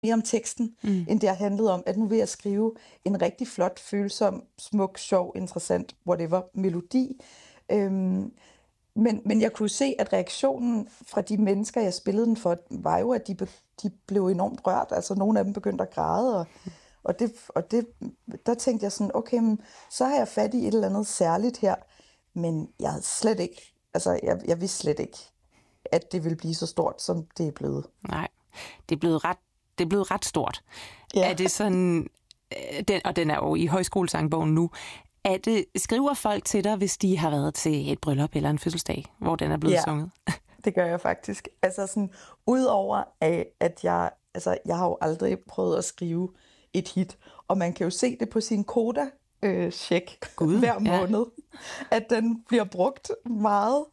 mere om teksten, end det har handlet om, at nu vil jeg skrive en rigtig flot, følsom, smuk, sjov, interessant, whatever, melodi. Men jeg kunne se, at reaktionen fra de mennesker, jeg spillede den for, var jo, at de blev enormt rørt. Altså nogle af dem begyndte at græde, og der tænkte jeg sådan, okay, men så har jeg fat i et eller andet særligt her, men jeg havde slet ikke, altså jeg vidste slet ikke, at det ville blive så stort, som det er blevet. Nej, det er blevet ret stort. Ja. Er det sådan, og den er jo i højskolesangbogen nu, skriver folk til dig, hvis de har været til et bryllup eller en fødselsdag, hvor den er blevet sunget? Det gør jeg faktisk. Altså sådan, udover at jeg har jo aldrig prøvet at skrive et hit, og man kan jo se det på sin Koda-check hver måned, at den bliver brugt meget.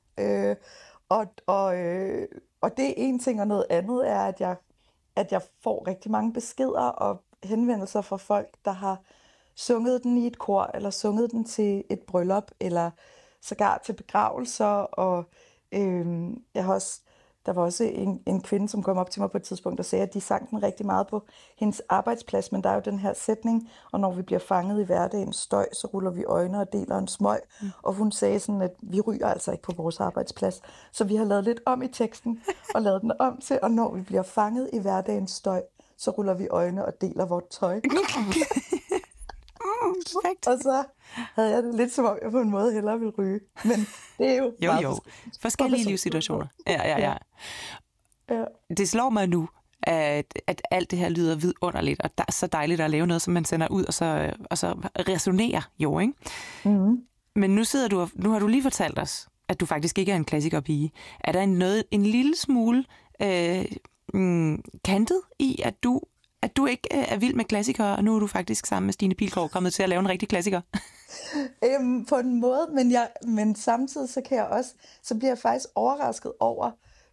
Og det er en ting, og noget andet er, at jeg får rigtig mange beskeder og henvendelser fra folk, der har sunget den i et kor, eller sunget den til et bryllup, eller sågar til begravelser. Og der var også en kvinde, som kom op til mig på et tidspunkt og sagde, at de sang den rigtig meget på hendes arbejdsplads, men der er jo den her sætning, og når vi bliver fanget i hverdagens støj, så ruller vi øjne og deler en smøg. Og hun sagde sådan, at vi ryger altså ikke på vores arbejdsplads. Så vi har lavet lidt om i teksten, og lavet den om til, og når vi bliver fanget i hverdagens støj, så ruller vi øjne og deler vores tøj. Og så havde jeg det lidt som om, jeg på en måde hellere ville ryge. Men det er jo forskellige livssituationer. Ja. Det slår mig nu, at alt det her lyder vidunderligt, og det er så dejligt at lave noget, som man sender ud, og så resonerer jo, ikke? Mm-hmm. Men nu har du lige fortalt os, at du faktisk ikke er en klassikerpige. Er der en lille smule kantet i, at du ikke er vild med klassikere, og nu er du faktisk sammen med Stine Pilgaard kommet til at lave en rigtig klassiker? På en måde, men samtidig så bliver jeg faktisk overrasket over,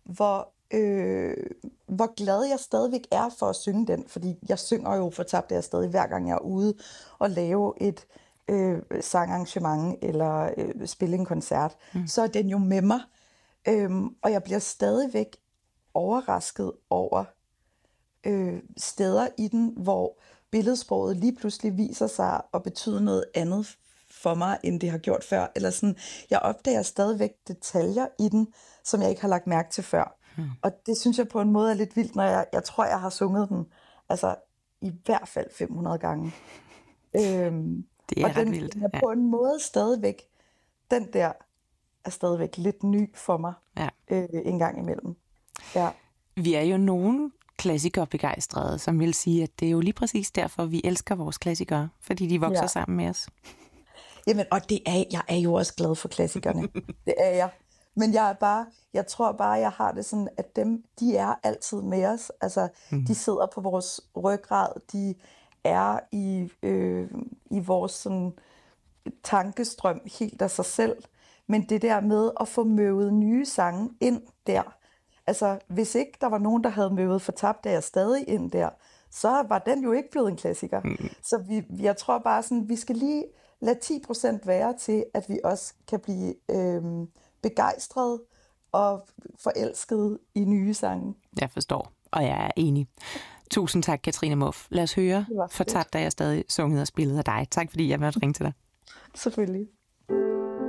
hvor glad jeg stadigvæk er for at synge den, fordi jeg synger jo Fortabt er jeg stadig, hver gang jeg er ude og lave et sangarrangement eller spille en koncert, så er den jo med mig, og jeg bliver stadigvæk overrasket over steder i den, hvor billedsproget lige pludselig viser sig at betyde noget andet for mig, end det har gjort før. Eller sådan, jeg opdager stadigvæk detaljer i den, som jeg ikke har lagt mærke til før. Og det synes jeg på en måde er lidt vildt, når jeg tror, jeg har sunget den altså i hvert fald 500 gange. Det er ret vildt. Den er på en måde stadigvæk, den der er stadigvæk lidt ny for mig en gang imellem. Ja. Vi er jo nogen klassikerbegejstrede, som vil sige, at det er jo lige præcis derfor, vi elsker vores klassikere, fordi de vokser sammen med os. Jamen, og jeg er jo også glad for klassikerne. Det er jeg. Men jeg tror bare, jeg har det sådan, at de er altid med os. Altså, de sidder på vores ryggrad, de er i vores sådan tankestrøm helt af sig selv. Men det der med at få møvet nye sange ind der, altså, hvis ikke der var nogen, der havde møvet Fortabt er jeg stadig ind der, så var den jo ikke blevet en klassiker. Så jeg tror bare sådan, vi skal lige lade 10% være til, at vi også kan blive begejstrede og forelskede i nye sange. Jeg forstår, og jeg er enig. Tusind tak, Katrine Muff. Lad os høre Fortabt er jeg stadig, sunget og spillet af dig. Tak fordi jeg måtte ringe til dig. Selvfølgelig.